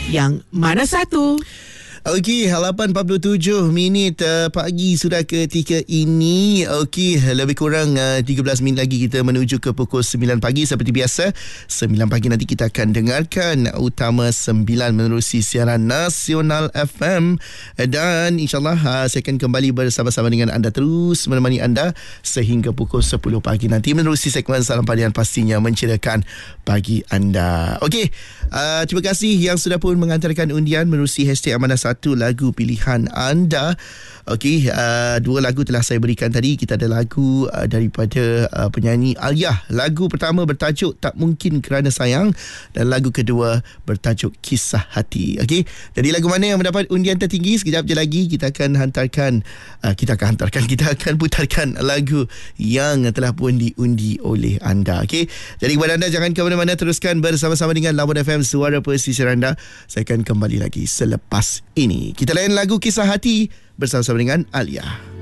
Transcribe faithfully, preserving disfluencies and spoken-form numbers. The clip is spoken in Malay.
Yang mana satu? Okey, lapan empat puluh tujuh minit uh, pagi sudah ketika ini. Okey, lebih kurang uh, tiga belas minit lagi kita menuju ke pukul sembilan pagi. Seperti biasa, sembilan pagi nanti kita akan dengarkan Utama sembilan menerusi siaran nasional F M. Dan insyaAllah uh, saya akan kembali bersama-sama dengan anda, terus menemani anda sehingga pukul sepuluh pagi nanti menerusi segmen Salam Pagi yang pastinya menceriakan pagi anda. Okey, uh, terima kasih yang sudah pun mengantarkan undian menerusi hashtag Amanah Satu, lagu pilihan anda. Okey, uh, dua lagu telah saya berikan tadi. Kita ada lagu uh, daripada uh, penyanyi Aliyah. Lagu pertama bertajuk Tak Mungkin Kerana Sayang, dan lagu kedua bertajuk Kisah Hati. Okey, jadi lagu mana yang mendapat undian tertinggi? Sekejap je lagi kita akan hantarkan uh, kita akan hantarkan kita akan putarkan lagu yang telah pun diundi oleh anda. Okey, jadi kepada anda, jangan ke mana-mana, teruskan bersama-sama dengan Lawan F M, suara pesisir anda. Saya akan kembali lagi selepas ini. Kita layan lagu Kisah Hati bersama-sama dengan Aliyah.